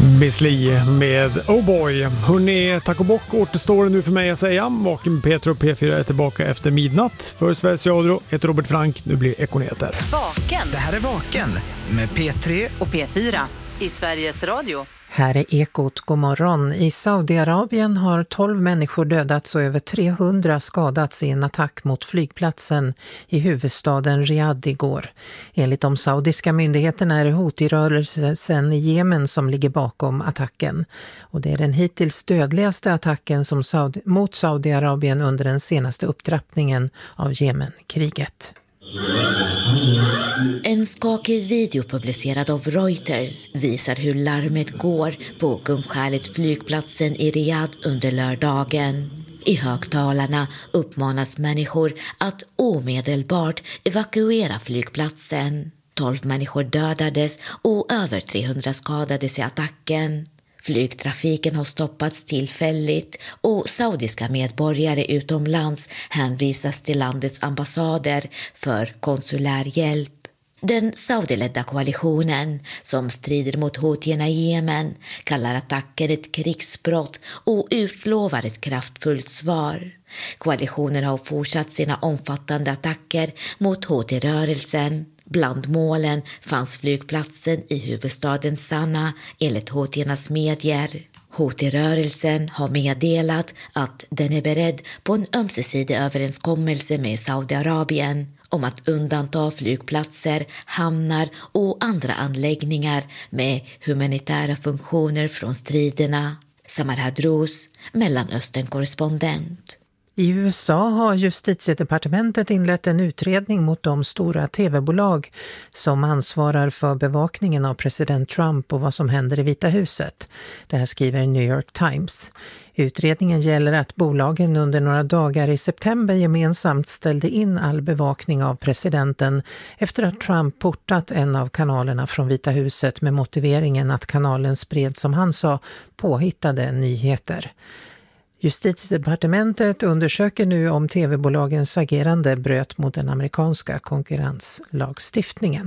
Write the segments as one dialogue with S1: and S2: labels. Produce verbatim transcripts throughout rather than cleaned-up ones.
S1: Bisley med Oh Boy. Hörrni, tack och bock återstår det nu för mig att säga. Vaken med Peter och P fyra är tillbaka efter midnatt. För Sveriges Radio heter Robert Frank. Nu blir Ekoneter.
S2: Vaken.
S3: Det här är Vaken med P tre
S2: och P fyra i Sveriges Radio.
S4: Här är Ekot, god morgon. I Saudiarabien har tolv människor dödats och över trehundra skadats i en attack mot flygplatsen i huvudstaden Riyadh igår. Enligt de saudiska myndigheterna är det Houthi-rörelsen i Jemen som ligger bakom attacken. Och det är den hittills dödligaste attacken som Saudi- mot Saudiarabien under den senaste upptrappningen av Jemenkriget.
S5: En skakig video publicerad av Reuters visar hur larmet går på Gunchalet flygplatsen i Riyadh under lördagen. I högtalarna uppmanas människor att omedelbart evakuera flygplatsen. tolv människor dödades och över trehundra skadades i attacken. Flygtrafiken har stoppats tillfälligt och saudiska medborgare utomlands hänvisas till landets ambassader för konsulär hjälp. Den saudiledda koalitionen som strider mot hotierna i Jemen kallar attacken ett krigsbrott och utlovar ett kraftfullt svar. Koalitionen har fortsatt sina omfattande attacker mot Houthi-rörelsen. Bland målen fanns flygplatsen i huvudstaden Sanaa enligt Houtiernas medier. Houthi-rörelsen har meddelat att den är beredd på en ömsesidig överenskommelse med Saudiarabien om att undanta flygplatser, hamnar och andra anläggningar med humanitära funktioner från striderna. Samar Hadrous, Mellanöstern-korrespondent.
S4: I U S A har justitiedepartementet inlett en utredning mot de stora tv-bolag som ansvarar för bevakningen av president Trump och vad som händer i Vita huset. Det här skriver New York Times. Utredningen gäller att bolagen under några dagar i september gemensamt ställde in all bevakning av presidenten efter att Trump portat en av kanalerna från Vita huset med motiveringen att kanalen spred, som han sa, påhittade nyheter. Justitiedepartementet undersöker nu om tv-bolagens agerande bröt mot den amerikanska konkurrenslagstiftningen.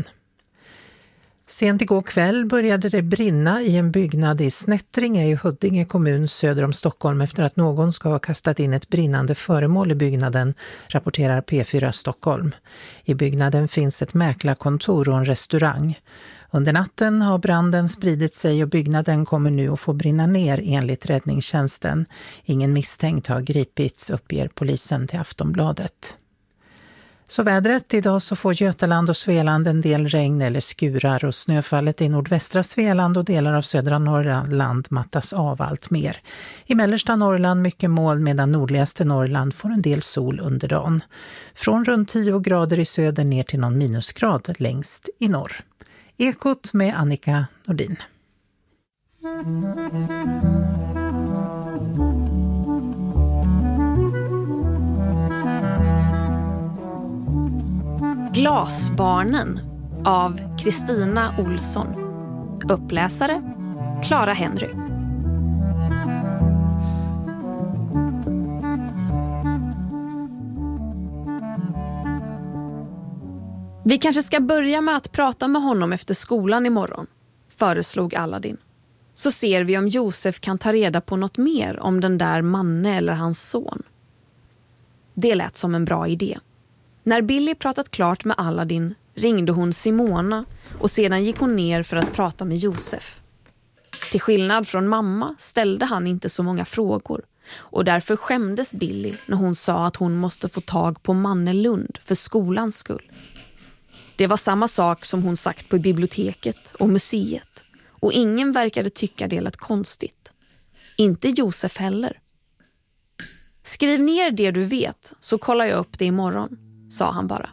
S4: Sent igår kväll började det brinna i en byggnad i Snättringe i Huddinge kommun söder om Stockholm efter att någon ska ha kastat in ett brinnande föremål i byggnaden, rapporterar P fyra Stockholm. I byggnaden finns ett mäklarkontor och en restaurang. Under natten har branden spridit sig och byggnaden kommer nu att få brinna ner enligt räddningstjänsten. Ingen misstänkt har gripits, uppger polisen till Aftonbladet. Så vädret, idag så får Götaland och Svealand en del regn eller skurar och snöfallet i nordvästra Svealand och delar av södra Norrland mattas av allt mer. I mellersta Norrland mycket moln medan nordligaste Norrland får en del sol under dagen. Från runt tio grader i söder ner till någon minusgrad längst i norr. Ekot med Annika Nordin.
S6: Glasbarnen av Kristina Olsson. Uppläsare Clara Henry. Vi kanske ska börja med att prata med honom efter skolan imorgon, föreslog Aladdin. Så ser vi om Josef kan ta reda på något mer om den där Manne eller hans son. Det lät som en bra idé. När Billy pratat klart med Aladdin ringde hon Simona och sedan gick hon ner för att prata med Josef. Till skillnad från mamma ställde han inte så många frågor och därför skämdes Billy när hon sa att hon måste få tag på Manne Lund för skolans skull. Det var samma sak som hon sagt på biblioteket och museet och ingen verkade tycka det lät konstigt. Inte Josef heller. Skriv ner det du vet så kollar jag upp det imorgon, sa han bara.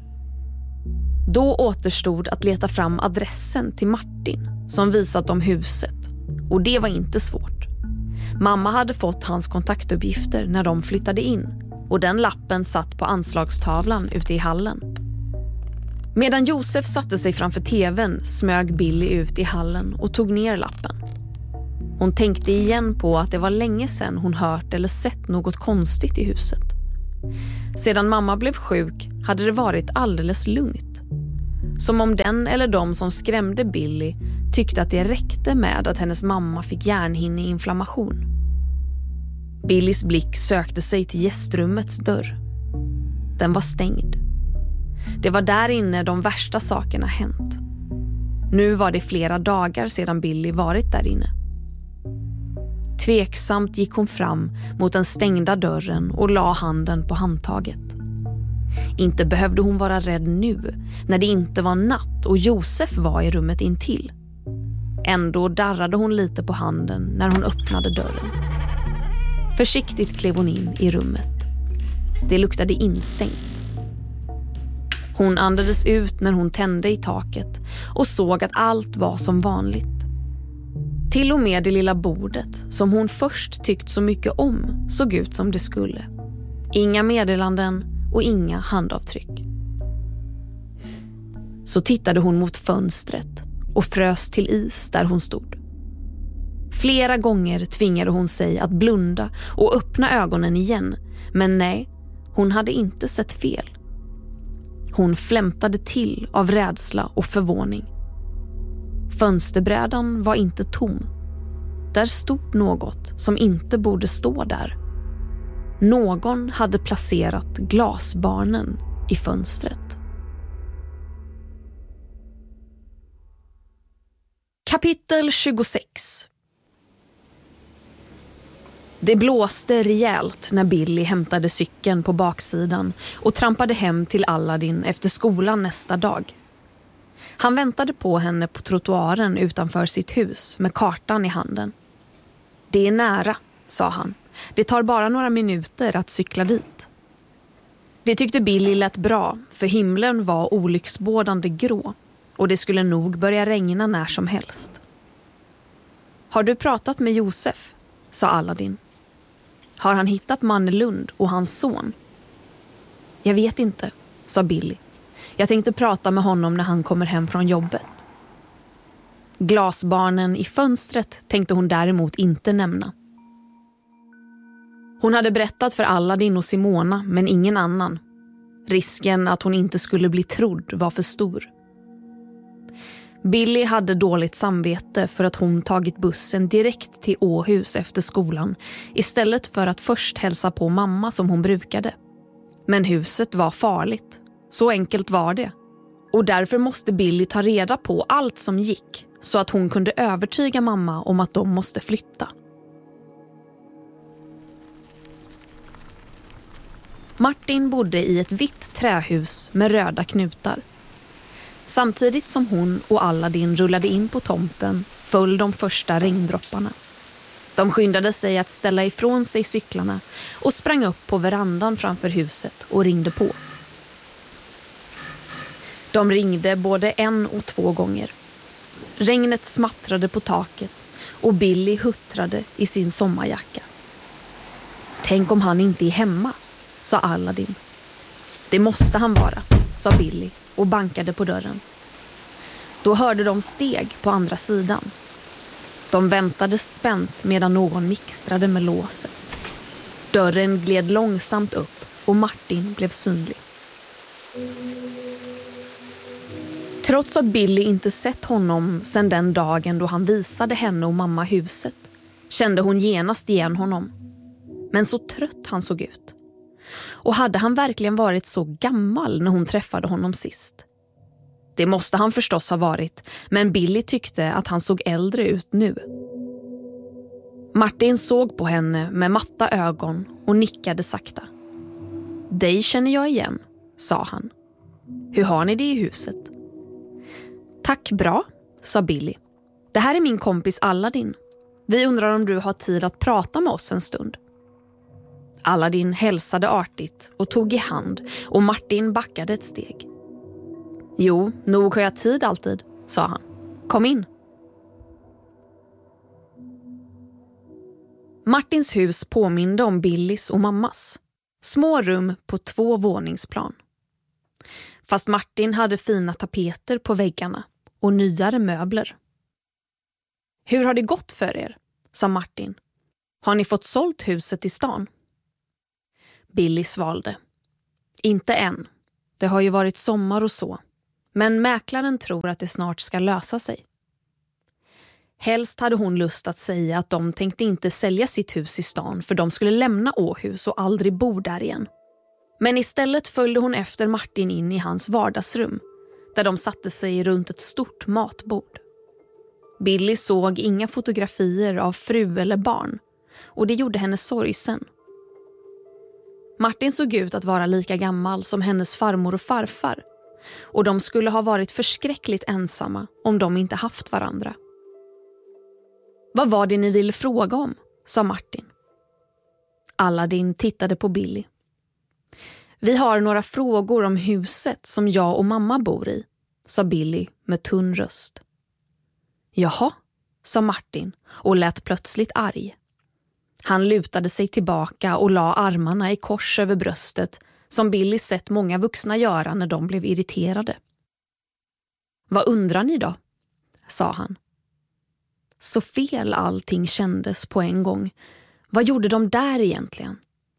S6: Då återstod att leta fram adressen till Martin som visat om huset och det var inte svårt. Mamma hade fått hans kontaktuppgifter när de flyttade in och den lappen satt på anslagstavlan ute i hallen. Medan Josef satte sig framför tvn smög Billy ut i hallen och tog ner lappen. Hon tänkte igen på att det var länge sedan hon hört eller sett något konstigt i huset. Sedan mamma blev sjuk hade det varit alldeles lugnt. Som om den eller de som skrämde Billy tyckte att det räckte med att hennes mamma fick hjärnhinneinflammation. Billys blick sökte sig till gästrummets dörr. Den var stängd. Det var där inne de värsta sakerna hänt. Nu var det flera dagar sedan Billy varit där inne. Tveksamt gick hon fram mot den stängda dörren och la handen på handtaget. Inte behövde hon vara rädd nu, när det inte var natt och Josef var i rummet intill. Ändå darrade hon lite på handen när hon öppnade dörren. Försiktigt klev hon in i rummet. Det luktade instängt. Hon andades ut när hon tände i taket och såg att allt var som vanligt. Till och med det lilla bordet som hon först tyckt så mycket om såg ut som det skulle. Inga meddelanden och inga handavtryck. Så tittade hon mot fönstret och frös till is där hon stod. Flera gånger tvingade hon sig att blunda och öppna ögonen igen, men nej, hon hade inte sett fel. Hon flämtade till av rädsla och förvåning. Fönsterbrädan var inte tom. Där stod något som inte borde stå där. Någon hade placerat glasbarnen i fönstret. Kapitel tjugosex. Det blåste rejält när Billy hämtade cykeln på baksidan och trampade hem till Aladdin efter skolan nästa dag. Han väntade på henne på trottoaren utanför sitt hus med kartan i handen. Det är nära, sa han. Det tar bara några minuter att cykla dit. Det tyckte Billy lät bra, för himlen var olycksbådande grå och det skulle nog börja regna när som helst. Har du pratat med Josef? Sa Aladdin. Har han hittat Mannelund och hans son? Jag vet inte, sa Billy. Jag tänkte prata med honom när han kommer hem från jobbet. Glasbarnen i fönstret tänkte hon däremot inte nämna. Hon hade berättat för Aladdin och Simona, men ingen annan. Risken att hon inte skulle bli trodd var för stor. Billy hade dåligt samvete för att hon tagit bussen direkt till Åhus efter skolan istället för att först hälsa på mamma som hon brukade. Men huset var farligt. Så enkelt var det. Och därför måste Billy ta reda på allt som gick så att hon kunde övertyga mamma om att de måste flytta. Martin bodde i ett vitt trähus med röda knutar. Samtidigt som hon och Aladdin rullade in på tomten föll de första regndropparna. De skyndade sig att ställa ifrån sig cyklarna och sprang upp på verandan framför huset och ringde på. De ringde både en och två gånger. Regnet smattrade på taket och Billy huttrade i sin sommarjacka. Tänk om han inte är hemma, sa Aladdin. Det måste han vara, sa Billy och bankade på dörren. Då hörde de steg på andra sidan. De väntade spänt medan någon mixtrade med låset. Dörren gled långsamt upp och Martin blev synlig. Trots att Billy inte sett honom sedan den dagen då han visade henne och mamma huset, kände hon genast igen honom. Men så trött han såg ut. Och hade han verkligen varit så gammal när hon träffade honom sist? Det måste han förstås ha varit, men Billy tyckte att han såg äldre ut nu. Martin såg på henne med matta ögon och nickade sakta. Dig känner jag igen, sa han. Hur har ni det i huset? Tack bra, sa Billy. Det här är min kompis Aladdin. Vi undrar om du har tid att prata med oss en stund. Aladdin hälsade artigt och tog i hand och Martin backade ett steg. Jo, nog har jag tid alltid, sa han. Kom in. Martins hus påminde om Billys och mammas. Små rum på två våningsplan. Fast Martin hade fina tapeter på väggarna och nyare möbler. Hur har det gått för er? Sa Martin. Har ni fått sålt huset i stan? Billy svalde. Inte än. Det har ju varit sommar och så. Men mäklaren tror att det snart ska lösa sig. Helst hade hon lust att säga att de tänkte inte sälja sitt hus i stan för de skulle lämna Åhus och aldrig bo där igen. Men istället följde hon efter Martin in i hans vardagsrum där de satte sig runt ett stort matbord. Billy såg inga fotografier av fru eller barn och det gjorde henne sorgsen. Martin såg ut att vara lika gammal som hennes farmor och farfar och de skulle ha varit förskräckligt ensamma om de inte haft varandra. Vad var det ni ville fråga om? Sa Martin. Aladdin tittade på Billy. Vi har några frågor om huset som jag och mamma bor i, sa Billy med tunn röst. Jaha, sa Martin och lät plötsligt arg. Han lutade sig tillbaka och la armarna i kors över bröstet som Billy sett många vuxna göra när de blev irriterade. Vad undrar ni då? Sa han. Så fel allting kändes på en gång. Vad gjorde de där egentligen?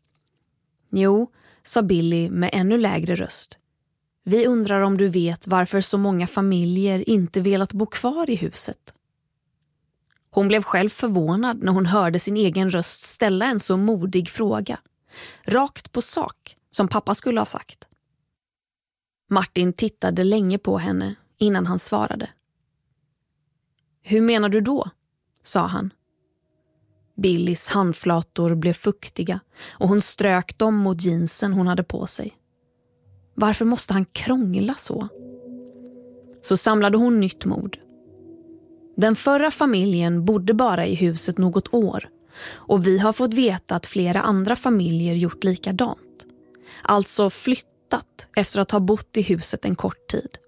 S6: Jo, sa Billy med ännu lägre röst. Vi undrar om du vet varför så många familjer inte velat bo kvar i huset. Hon blev själv förvånad när hon hörde sin egen röst ställa en så modig fråga. Rakt på sak, som pappa skulle ha sagt. Martin tittade länge på henne innan han svarade. Hur menar du då? Sa han. Billys handflator blev fuktiga och hon strök dem mot jeansen hon hade på sig. Varför måste han krångla så? Så samlade hon nytt mod. Den förra familjen bodde bara i huset något år och vi har fått veta att flera andra familjer gjort likadant. Alltså flyttat efter att ha bott i huset en kort tid.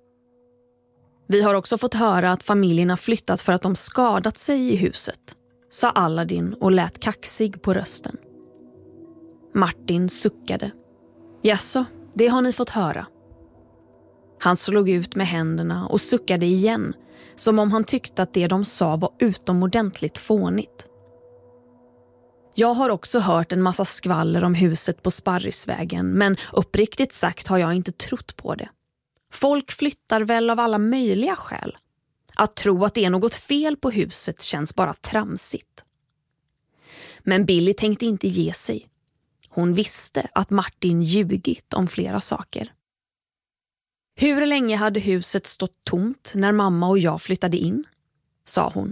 S6: Vi har också fått höra att familjerna flyttat för att de skadat sig i huset, sa Aladdin och lät kaxig på rösten. Martin suckade. Jaså, det har ni fått höra. Han slog ut med händerna och suckade igen, som om han tyckte att det de sa var utomordentligt fånigt. Jag har också hört en massa skvaller om huset på Sparrisvägen, men uppriktigt sagt har jag inte trott på det. Folk flyttar väl av alla möjliga skäl. Att tro att det är något fel på huset känns bara tramsigt. Men Billy tänkte inte ge sig. Hon visste att Martin ljugit om flera saker. Hur länge hade huset stått tomt när mamma och jag flyttade in? Sa hon.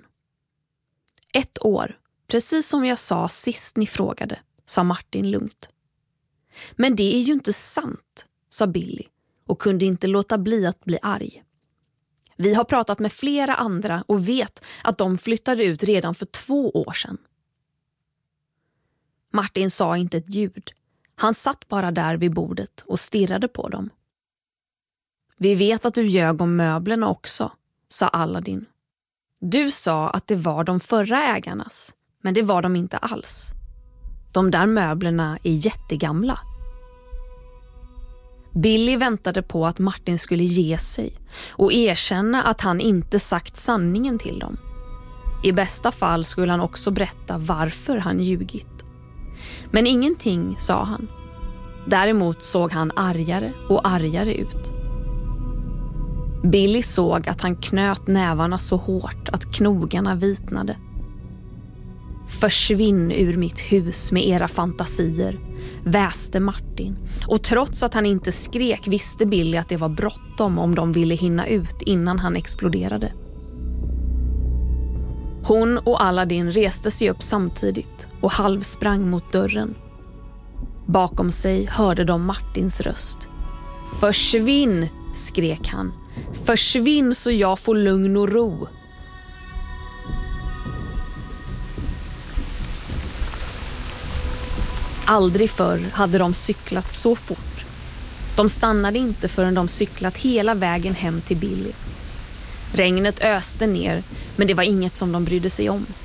S6: Ett år, precis som jag sa sist ni frågade, sa Martin lugnt. Men det är ju inte sant, sa Billy och kunde inte låta bli att bli arg. Vi har pratat med flera andra och vet att de flyttade ut redan för två år sedan. Martin sa inte ett ljud. Han satt bara där vid bordet och stirrade på dem. Vi vet att du ljög om möblerna också, sa Aladdin. Du sa att det var de förra ägarnas, men det var de inte alls. De där möblerna är jättegamla. Billy väntade på att Martin skulle ge sig och erkänna att han inte sagt sanningen till dem. I bästa fall skulle han också berätta varför han ljugit. Men ingenting, sa han. Däremot såg han argare och argare ut. Billy såg att han knöt nävarna så hårt att knogarna vitnade. Försvinn ur mitt hus med era fantasier, väste Martin. Och trots att han inte skrek visste Billy att det var bråttom om de ville hinna ut innan han exploderade. Hon och Aladdin reste sig upp samtidigt och halvsprang mot dörren. Bakom sig hörde de Martins röst. Försvinn, skrek han. Försvinn så jag får lugn och ro. Aldrig förr hade de cyklat så fort. De stannade inte förrän de cyklat hela vägen hem till Billy. Regnet öste ner, men det var inget som de brydde sig om.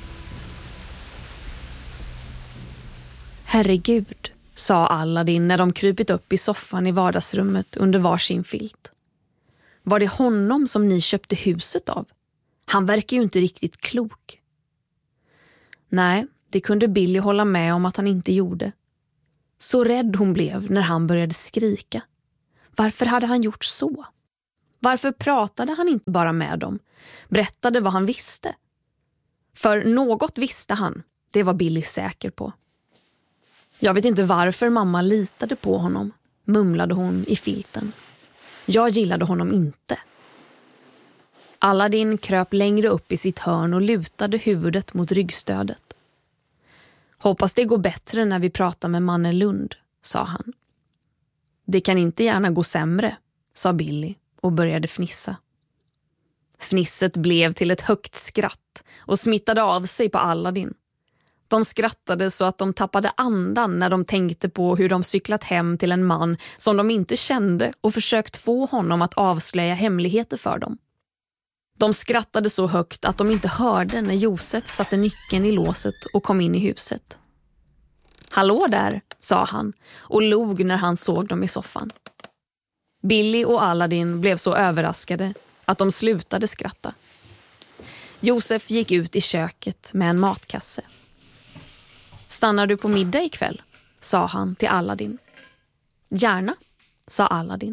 S6: Herregud, sa Aladdin när de krypit upp i soffan i vardagsrummet under varsin filt. Var det honom som ni köpte huset av? Han verkar ju inte riktigt klok. Nej, det kunde Billy hålla med om att han inte gjorde. Så rädd hon blev när han började skrika. Varför hade han gjort så? Varför pratade han inte bara med dem? Berättade vad han visste? För något visste han, det var Billy säker på. Jag vet inte varför mamma litade på honom, mumlade hon i filten. Jag gillade honom inte. Aladdin kröp längre upp i sitt hörn och lutade huvudet mot ryggstödet. Hoppas det går bättre när vi pratar med Manne Lund, sa han. Det kan inte gärna gå sämre, sa Billy och började fnissa. Fnisset blev till ett högt skratt och smittade av sig på Aladdin. De skrattade så att de tappade andan när de tänkte på hur de cyklat hem till en man som de inte kände och försökt få honom att avslöja hemligheter för dem. De skrattade så högt att de inte hörde när Josef satte nyckeln i låset och kom in i huset. Hallå där, sa han och log när han såg dem i soffan. Billy och Aladdin blev så överraskade att de slutade skratta. Josef gick ut i köket med en matkasse. Stannar du på middag ikväll? Sa han till Aladdin. Gärna, sa Aladdin.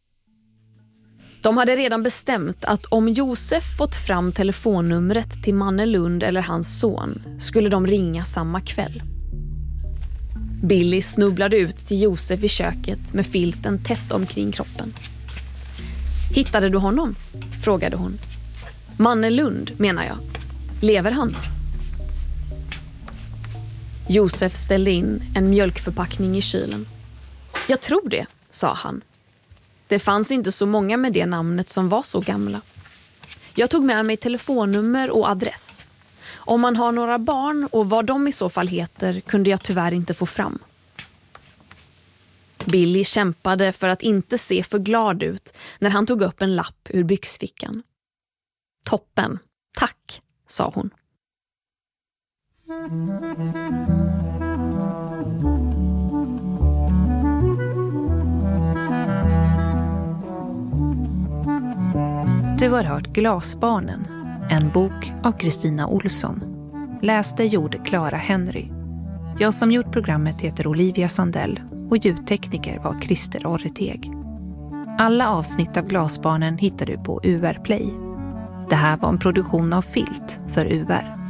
S6: De hade redan bestämt att om Josef fått fram telefonnumret till Manne Lund eller hans son skulle de ringa samma kväll. Billy snubblade ut till Josef i köket med filten tätt omkring kroppen. Hittade du honom? Frågade hon. Manne Lund, menar jag. Lever han? Josef ställde in en mjölkförpackning i kylen. Jag tror det, sa han. Det fanns inte så många med det namnet som var så gamla. Jag tog med mig telefonnummer och adress. Om man har några barn och vad de i så fall heter kunde jag tyvärr inte få fram. Billy kämpade för att inte se för glad ut när han tog upp en lapp ur byxfickan. Toppen, tack, sa hon.
S7: Du har hört Glasbarnen, en bok av Kristina Olsson. Läste gjorde Clara Henry. Jag som gjort programmet heter Olivia Sandell och ljudtekniker var Christer Orreteg. Alla avsnitt av Glasbarnen hittar du på U R Play. Det här var en produktion av Filt för U R.